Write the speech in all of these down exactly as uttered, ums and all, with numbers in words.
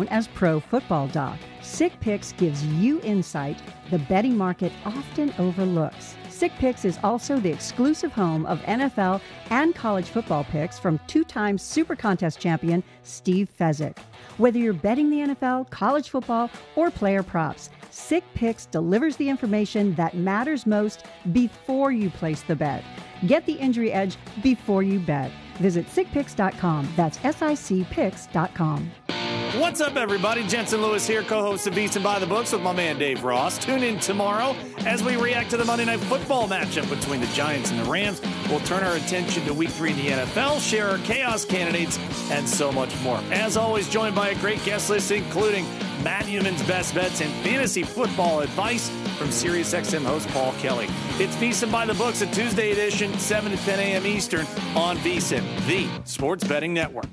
known as Pro Football Doc. Sick Picks gives you insight the betting market often overlooks. Sick Picks is also the exclusive home of N F L and college football picks from two-time Super Contest champion Steve Fezzik. Whether you're betting the N F L, college football, or player props, Sick Picks delivers the information that matters most before you place the bet. Get the injury edge before you bet. Visit sick picks dot com. That's S I C picks dot com. What's up, everybody? Jensen Lewis here, co-host of VSiN by the Books with my man Dave Ross. Tune in tomorrow as we react to the Monday Night Football matchup between the Giants and the Rams. We'll turn our attention to Week three in the N F L, share our chaos candidates, and so much more. As always, joined by a great guest list, including Matt Newman's best bets and fantasy football advice from SiriusXM host Paul Kelly. It's VSiN by the Books, a Tuesday edition, seven to ten a.m. Eastern on VSiN, the Sports Betting Network.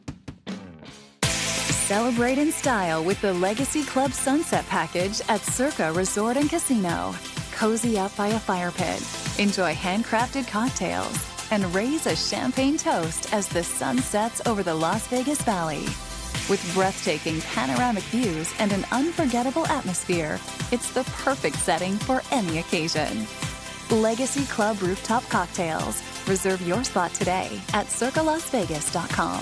Celebrate in style with the Legacy Club Sunset Package at Circa Resort and Casino. Cozy up by a fire pit, enjoy handcrafted cocktails, and raise a champagne toast as the sun sets over the Las Vegas Valley. With breathtaking panoramic views and an unforgettable atmosphere, it's the perfect setting for any occasion. Legacy Club Rooftop Cocktails. Reserve your spot today at circa las vegas dot com.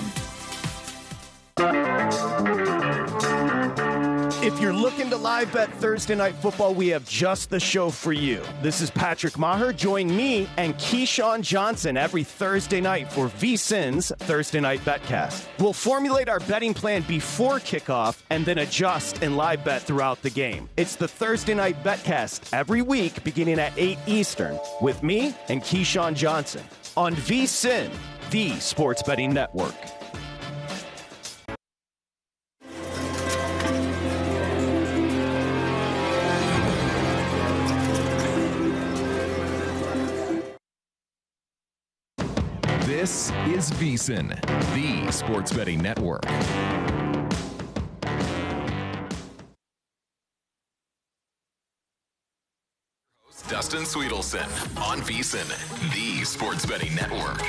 If you're looking to live bet Thursday Night Football, we have just the show for you. This is Patrick Maher. Join me and Keyshawn Johnson every Thursday night for VSiN's Thursday Night Betcast. We'll formulate our betting plan before kickoff and then adjust and live bet throughout the game. It's the Thursday Night Betcast every week beginning at eight Eastern with me and Keyshawn Johnson on VSiN, the Sports Betting Network. This is VSiN, the Sports Betting Network. Host Dustin Sweetelson on VSiN, the Sports Betting Network.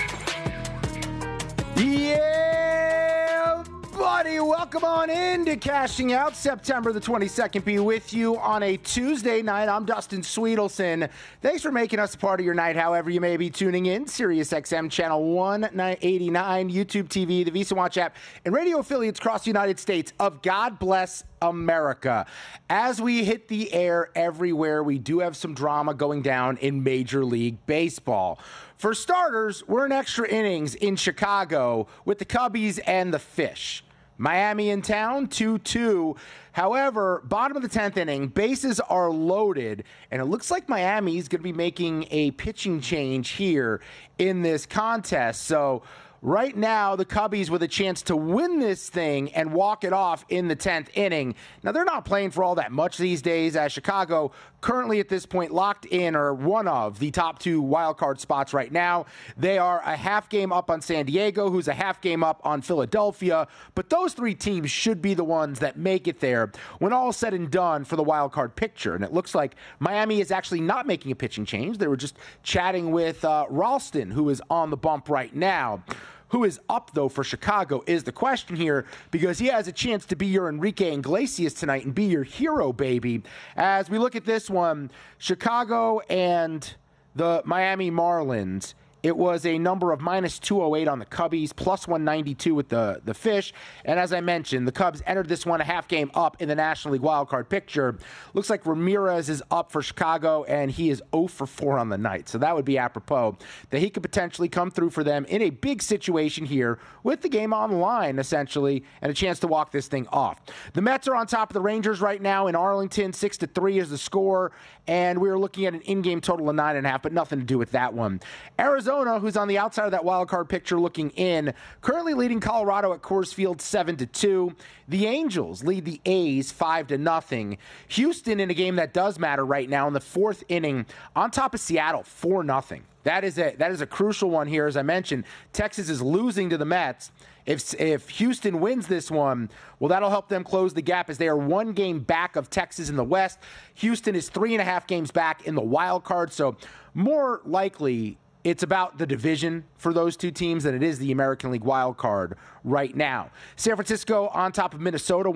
Yeah, buddy, welcome on into Cashing Out. September the twenty-second be with you on a Tuesday night. I'm Dustin Sweetelson. Thanks for making us a part of your night, however you may be tuning in. SiriusXM Channel one eighty-nine, YouTube T V, the VSiN Watch app, and radio affiliates across the United States of God Bless America. As we hit the air everywhere, we do have some drama going down in Major League Baseball. For starters, we're in extra innings in Chicago with the Cubbies and the Fish. Miami in town, two two. However, bottom of the tenth inning, bases are loaded, and it looks like Miami's going to be making a pitching change here in this contest. So right now, the Cubbies with a chance to win this thing and walk it off in the tenth inning. Now, they're not playing for all that much these days, as Chicago currently at this point locked in or one of the top two wildcard spots right now. They are a half game up on San Diego, who's a half game up on Philadelphia. But those three teams should be the ones that make it there when all is said and done for the wildcard picture. And it looks like Miami is actually not making a pitching change. They were just chatting with uh, Ralston, who is on the bump right now. Who is up, though, for Chicago is the question here, because he has a chance to be your Enrique Iglesias tonight and be your hero, baby. As we look at this one, Chicago and the Miami Marlins, it was a number of minus two oh eight on the Cubbies, plus one ninety-two with the, the Fish. And as I mentioned, the Cubs entered this one a half game up in the National League wildcard picture. Looks like Ramirez is up for Chicago, and he is oh for four on the night. So that would be apropos that he could potentially come through for them in a big situation here with the game on the line, essentially, and a chance to walk this thing off. The Mets are on top of the Rangers right now in Arlington. six to three is the score, and we are looking at an in-game total of nine and a half, but nothing to do with that one. Arizona, who's on the outside of that wild card picture looking in, currently leading Colorado at Coors Field seven to two. The Angels lead the A's five to nothing. Houston in a game that does matter right now in the fourth inning on top of Seattle four nothing. That is a that is a crucial one here. As I mentioned, Texas is losing to the Mets. If if Houston wins this one, well, that'll help them close the gap as they are one game back of Texas in the West. Houston is three and a half games back in the wild card, so more likely it's about the division for those two teams than it is the American League wild card right now. San Francisco on top of Minnesota.